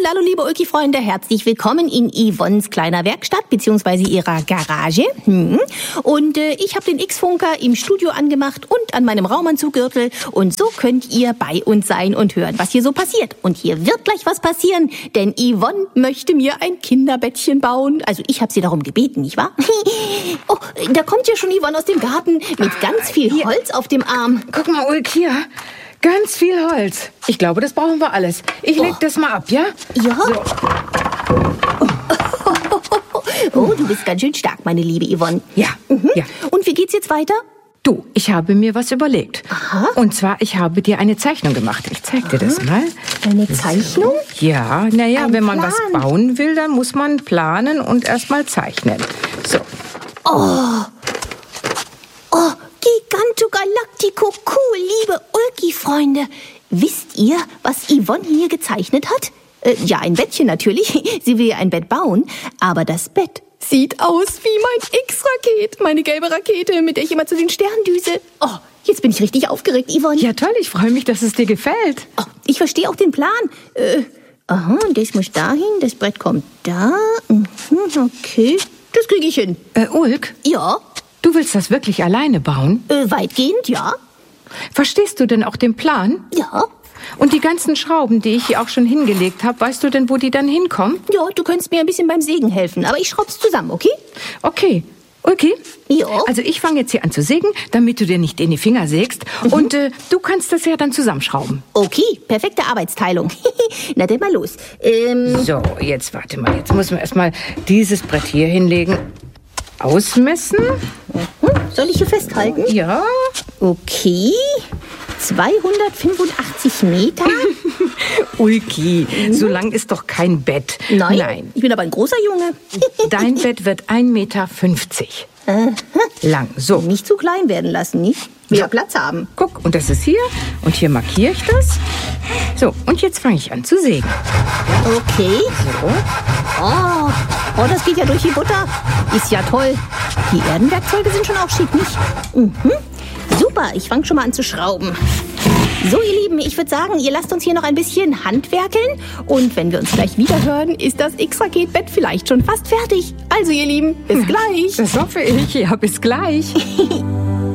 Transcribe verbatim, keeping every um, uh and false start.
Hallo, liebe Ulki-Freunde, herzlich willkommen in Yvonnes kleiner Werkstatt bzw. ihrer Garage. Hm. Und äh, ich habe den X-Funker im Studio angemacht und an meinem Raumanzuggürtel. Und so könnt ihr bei uns sein und hören, was hier so passiert. Und hier wird gleich was passieren, denn Yvonne möchte mir ein Kinderbettchen bauen. Also ich habe sie darum gebeten, nicht wahr? Oh, da kommt ja schon Yvonne aus dem Garten mit ganz viel Hier. Holz auf dem Arm. Guck mal, Ulk, hier. Ganz viel Holz. Ich glaube, das brauchen wir alles. Ich leg Oh. das mal ab, ja? Ja. So. Oh, du bist ganz schön stark, meine liebe Yvonne. Ja, Mhm. ja. Und wie geht's jetzt weiter? Du, ich habe mir was überlegt. Aha. Und zwar, ich habe dir eine Zeichnung gemacht. Ich zeig dir das mal. Eine Zeichnung? Ja, naja, Ein wenn man Plan. was bauen will, dann muss man planen und erst mal zeichnen. So. Oh, Giganto Galactico, cool, liebe Ulki-Freunde. Wisst ihr, was Yvonne hier gezeichnet hat? Äh, ja, ein Bettchen natürlich. Sie will ja ein Bett bauen. Aber das Bett sieht aus wie mein X-Raket. Meine gelbe Rakete, mit der ich immer zu den Sternen düse. Oh, jetzt bin ich richtig aufgeregt, Yvonne. Ja, toll, ich freue mich, dass es dir gefällt. Oh, ich verstehe auch den Plan. Äh, aha, das muss dahin, das Brett kommt da. Mhm, okay, das kriege ich hin. Äh, Ulk, Ja, du willst das wirklich alleine bauen? äh, weitgehend, ja. Verstehst du denn auch den Plan? Ja. Und die ganzen Schrauben, die ich hier auch schon hingelegt habe, weißt du denn, wo die dann hinkommen? Ja, du könntest mir ein bisschen beim Sägen helfen, aber ich schraub's zusammen, okay? Okay. Okay. Ja. Also ich fange jetzt hier an zu sägen, damit du dir nicht in die Finger sägst. Mhm. Und äh, du kannst das ja dann zusammenschrauben. Okay, perfekte Arbeitsteilung. Na dann mal los. Ähm, So, jetzt warte mal. Jetzt müssen wir erstmal dieses Brett hier hinlegen. Ausmessen. hm, soll ich hier festhalten? Ja. Okay. zweihundertfünfundachtzig Meter? Ulki, so lang ist doch kein Bett. Nein, Nein. ich bin aber ein großer Junge. Dein Bett wird ein Meter fünfzig lang. So. Nicht zu klein werden lassen, nicht? Will ja Platz haben. Guck, und das ist hier. Und hier markiere ich das. So, und jetzt fange ich an zu sägen. Okay. So. Oh, oh, das geht ja durch die Butter. Ist ja toll. Die Erdenwerkzeuge sind schon auch schick, nicht? Mhm. Super, ich fange schon mal an zu schrauben. So, ihr Lieben, ich würde sagen, ihr lasst uns hier noch ein bisschen handwerkeln. Und wenn wir uns gleich wieder hören, ist das X-Raket-Bett vielleicht schon fast fertig. Also, ihr Lieben, bis gleich. Das hoffe ich. Ja, bis gleich.